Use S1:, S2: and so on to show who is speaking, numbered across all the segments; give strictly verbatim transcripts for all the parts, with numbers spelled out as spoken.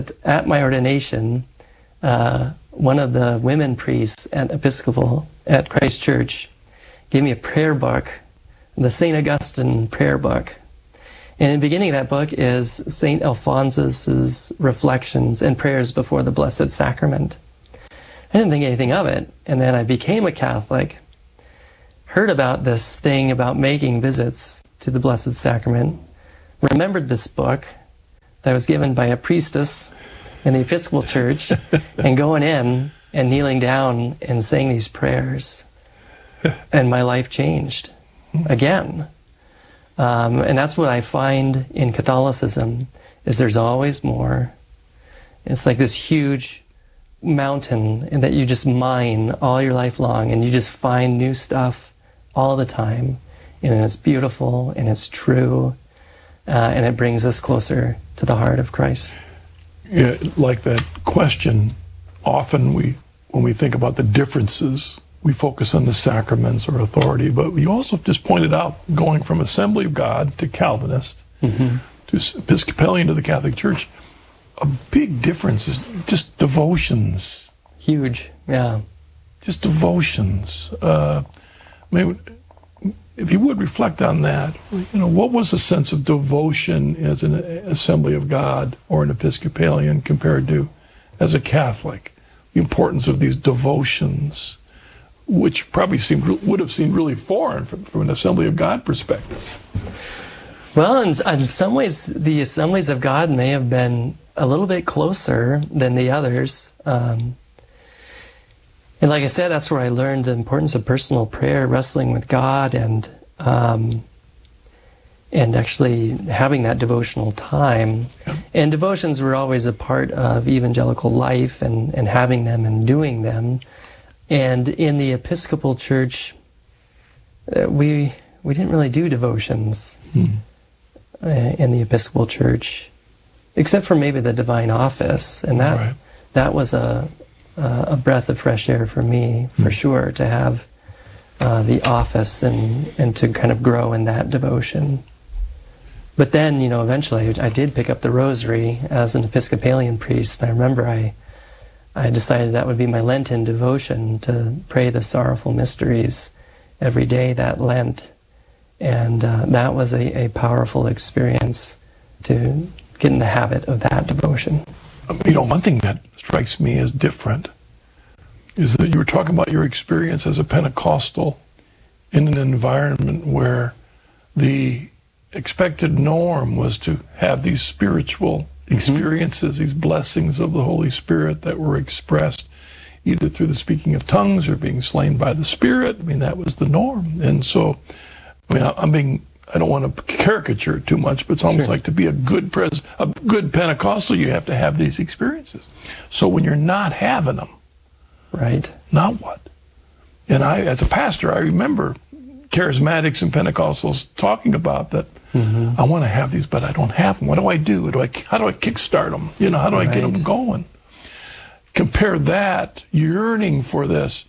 S1: at my ordination, uh, one of the women priests at Episcopal at Christ Church gave me a prayer book, the Saint Augustine prayer book. And in the beginning of that book is Saint Alphonsus' reflections and prayers before the Blessed Sacrament. I didn't think anything of it. And then I became a Catholic, heard about this thing about making visits to the Blessed Sacrament, remembered this book that was given by a priestess in the Episcopal Church, and going in and kneeling down and saying these prayers. And my life changed again. Um, and that's what I find in Catholicism, is there's always more. It's like this huge mountain and that you just mine all your life long, and you just find new stuff all the time. And it's beautiful, and it's true, uh, and it brings us closer to the heart of Christ.
S2: Yeah, like that question, often we, when we think about the differences, we focus on the sacraments or authority, but you also just pointed out going from Assembly of God to Calvinist, mm-hmm. to Episcopalian to the Catholic Church, a big difference is just devotions.
S1: Huge, yeah.
S2: Just devotions. Uh, I mean, if you would reflect on that, you know, what was the sense of devotion as an Assembly of God or an Episcopalian compared to as a Catholic? The importance of these devotions, which probably seemed would have seemed really foreign from, from an Assembly of God perspective.
S1: Well, in, in some ways, the Assemblies of God may have been a little bit closer than the others. Um, and like I said, that's where I learned the importance of personal prayer, wrestling with God, and um, and actually having that devotional time. Yeah. And devotions were always a part of evangelical life, and, and having them and doing them. And in the Episcopal Church, uh, we we didn't really do devotions hmm. uh, in the Episcopal Church, except for maybe the Divine Office, and that right. that was a uh, a breath of fresh air for me, for hmm. sure, to have uh, the office and and to kind of grow in that devotion. But then, you know, eventually I did pick up the Rosary as an Episcopalian priest. I remember I. I decided that would be my Lenten devotion, to pray the sorrowful mysteries every day that Lent. And uh, that was a, a powerful experience to get in the habit of that devotion.
S2: You know, one thing that strikes me as different is that you were talking about your experience as a Pentecostal in an environment where the expected norm was to have these spiritual experiences, mm-hmm. these blessings of the Holy Spirit that were expressed either through the speaking of tongues or being slain by the Spirit. I mean, that was the norm. And so, I mean, I'm being, I don't want to caricature it too much, but it's almost sure. like to be a good pres, a good Pentecostal, you have to have these experiences. So when you're not having them,
S1: right?
S2: Now what? And I, as a pastor, I remember charismatics and Pentecostals talking about that. Mm-hmm. I want to have these, but I don't have them. What do I do? do I, how do I kickstart them? You know, how do right. I get them going? Compare that yearning for this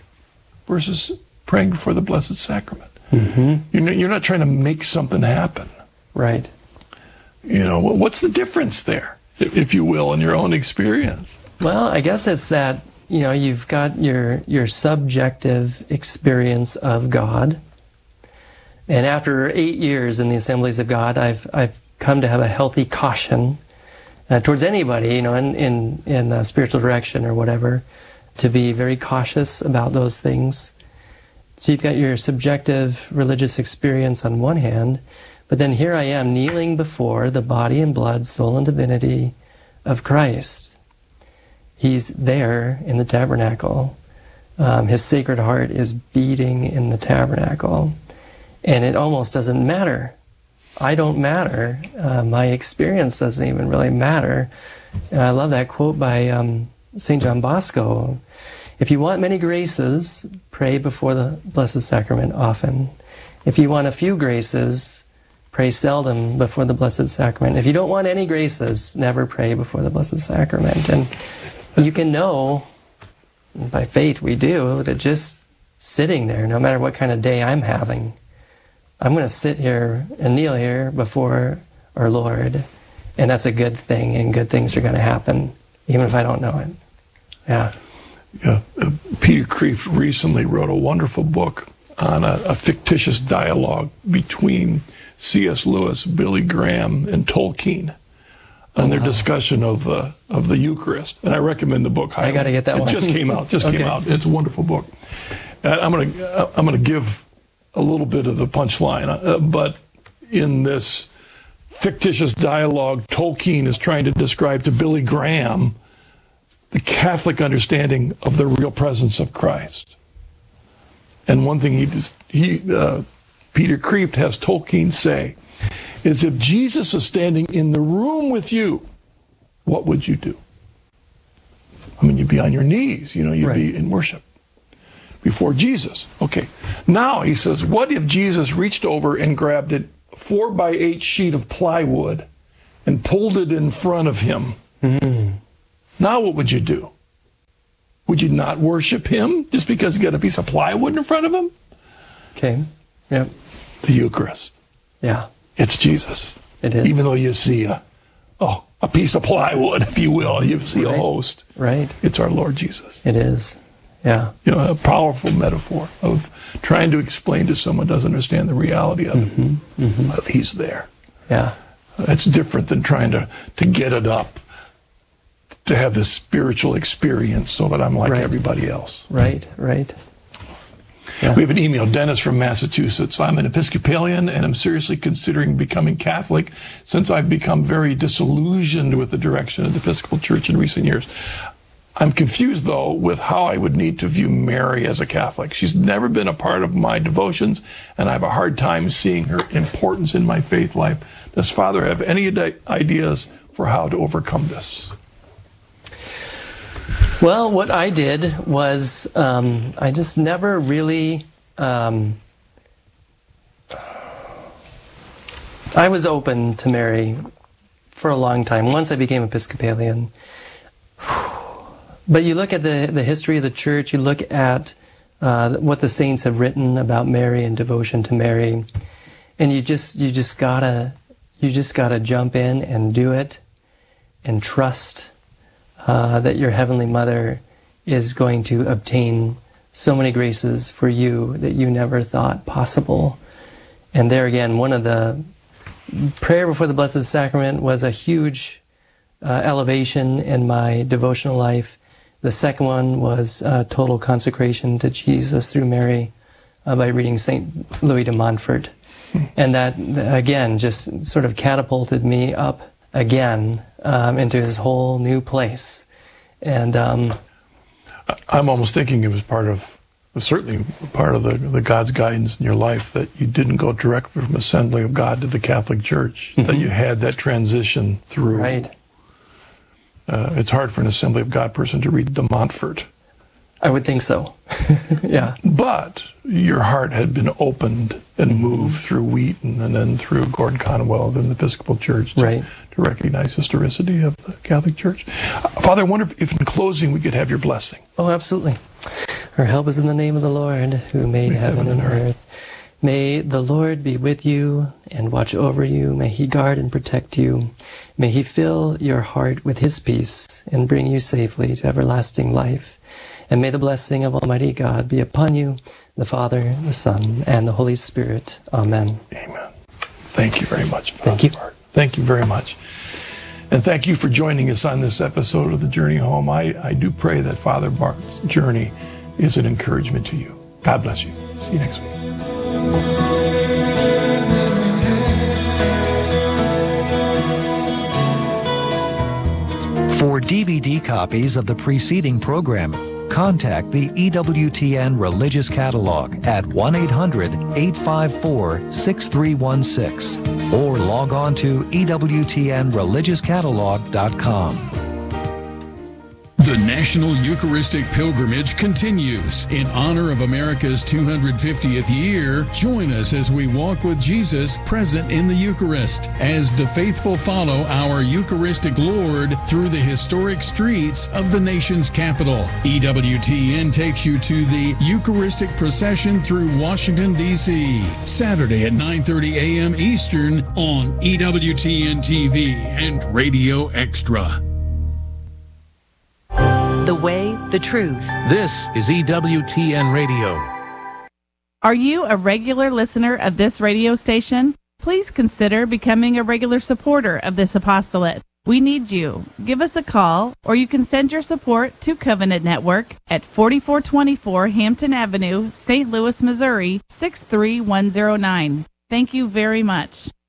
S2: versus praying before the Blessed Sacrament. Mm-hmm. You're not, you're not trying to make something happen.
S1: Right.
S2: You know, what's the difference there, if you will, in your own experience?
S1: Well, I guess it's that, you know, you've got your your subjective experience of God. And after eight years in the Assemblies of God, I've I've come to have a healthy caution uh, towards anybody, you know, in in, in uh, spiritual direction or whatever, to be very cautious about those things. So you've got your subjective religious experience on one hand, but then here I am kneeling before the body and blood, soul and divinity of Christ. He's there in the tabernacle. Um, his Sacred Heart is beating in the tabernacle. And it almost doesn't matter. I don't matter. Uh, my experience doesn't even really matter. Uh, I love that quote by um, Saint John Bosco. If you want many graces, pray before the Blessed Sacrament often. If you want a few graces, pray seldom before the Blessed Sacrament. If you don't want any graces, never pray before the Blessed Sacrament. And you can know, by faith we do, that just sitting there, no matter what kind of day I'm having, I'm going to sit here and kneel here before our Lord And that's a good thing, and good things are going to happen, even if I don't know it. Yeah.
S2: Yeah. Uh, Peter Kreeft recently wrote a wonderful book on a, a fictitious dialogue between C S Lewis, Billy Graham, and Tolkien, and their discussion of the of the Eucharist. And I recommend the book highly.
S1: I got to get that
S2: it
S1: one.
S2: It just came out. Just
S1: okay.
S2: came out. It's a wonderful book. And I'm gonna I'm gonna give a little bit of the punchline, uh, but in this fictitious dialogue, Tolkien is trying to describe to Billy Graham the Catholic understanding of the real presence of Christ. And one thing he he uh, Peter Kreeft has Tolkien say is, if Jesus is standing in the room with you, what would you do? I mean, you'd be on your knees, you know, you'd right. be in worship before Jesus. Okay. Now he says, what if Jesus reached over and grabbed a four by eight sheet of plywood and pulled it in front of him? Mm. Now what would you do? Would you not worship him just because he got a piece of plywood in front of him?
S1: Okay. Yep.
S2: The Eucharist.
S1: Yeah.
S2: It's Jesus.
S1: It is.
S2: Even though you see a, oh, a piece of plywood, if you will, you see right. a host.
S1: Right.
S2: It's our Lord Jesus.
S1: It is. Yeah.
S2: You know, a powerful metaphor of trying to explain to someone who doesn't understand the reality of
S1: mm-hmm.
S2: it,
S1: mm-hmm.
S2: of he's there.
S1: Yeah.
S2: It's different than trying to, to get it up, to have this spiritual experience so that I'm like
S1: right.
S2: everybody else.
S1: Right, right. Yeah.
S2: We have an email, Dennis from Massachusetts. I'm an Episcopalian and I'm seriously considering becoming Catholic since I've become very disillusioned with the direction of the Episcopal Church in recent years. I'm confused, though, with how I would need to view Mary as a Catholic. She's never been a part of my devotions, and I have a hard time seeing her importance in my faith life. Does Father have any ideas for how to overcome this?
S1: Well, what I did was um, I just never really... Um, I was open to Mary for a long time, once I became Episcopalian. But you look at the, the history of the Church, you look at uh, what the saints have written about Mary and devotion to Mary, and you just you just gotta you just gotta jump in and do it, and trust uh, that your Heavenly Mother is going to obtain so many graces for you that you never thought possible. And there again, one of the prayer before the Blessed Sacrament was a huge uh, elevation in my devotional life. The second one was uh, total consecration to Jesus through Mary uh, by reading Saint Louis de Montfort. Hmm. And that, again, just sort of catapulted me up again um, into his whole new place. And um,
S2: I'm almost thinking it was part of, certainly part of the, the God's guidance in your life, that you didn't go directly from Assembly of God to the Catholic Church, mm-hmm. that you had that transition through.
S1: Right.
S2: Uh, it's hard for an Assembly of God person to read de Montfort.
S1: I would think so. Yeah.
S2: But your heart had been opened and moved through Wheaton and then through Gordon Conwell, then the Episcopal Church, to,
S1: right. to
S2: recognize historicity of the Catholic Church. Uh, Father, I wonder if, if in closing we could have your blessing.
S1: Oh, absolutely. Our help is in the name of the Lord, who made heaven, heaven and earth. earth. May the Lord be with you and watch over you. May he guard and protect you. May he fill your heart with his peace and bring you safely to everlasting life. And may the blessing of Almighty God be upon you, the Father, the Son, and the Holy Spirit. Amen.
S2: Amen. Thank you very much, Father.
S1: Thank you.
S2: Thank you very much. And thank you for joining us on this episode of The Journey Home. I, I do pray that Father Bart's journey is an encouragement to you. God bless you. See you next week.
S3: For D V D copies of the preceding program, contact the E W T N Religious Catalog at one eight hundred, eight five four, six three one six or log on to E W T N religious catalog dot com.
S4: The National Eucharistic Pilgrimage continues. In honor of America's two hundred fiftieth year, join us as we walk with Jesus present in the Eucharist, as the faithful follow our Eucharistic Lord through the historic streets of the nation's capital. E W T N takes you to the Eucharistic procession through Washington, D C, Saturday at nine thirty a.m. Eastern on E W T N T V and Radio Extra.
S5: The way, the truth.
S6: This is E W T N Radio.
S7: Are you a regular listener of this radio station? Please consider becoming a regular supporter of this apostolate. We need you. Give us a call, or you can send your support to Covenant Network at forty-four twenty-four Hampton Avenue, Saint Louis, Missouri, six three one zero nine. Thank you very much.